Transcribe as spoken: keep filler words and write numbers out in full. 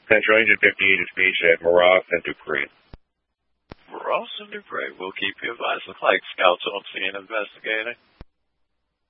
Central Engine fifty-eight is beach at Morass and Dupree. Morass and Dupree. We'll keep you advised. Looks like Scouts on scene investigating.